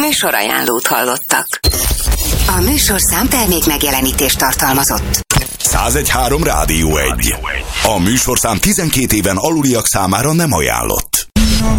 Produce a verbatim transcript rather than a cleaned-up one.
Műsorajánlót hallottak. A műsorszám termék megjelenítést tartalmazott. száz egy három Rádió egy. A műsorszám tizenkét éven aluliak számára nem ajánlott.